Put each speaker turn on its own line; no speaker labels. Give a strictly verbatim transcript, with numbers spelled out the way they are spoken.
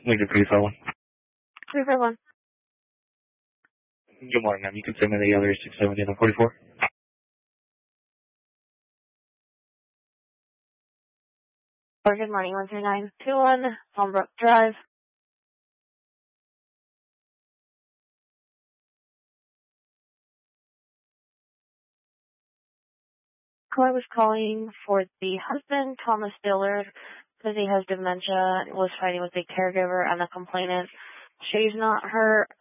Wait for your phone.
three four one.
Good morning, ma'am. You can send me the other six seventy and forty-four.
Or good morning, one three nine two one, Holmbrook Drive. I was calling for the husband, Thomas Dillard, because he has dementia and was fighting with a caregiver, and the complainant, she's not her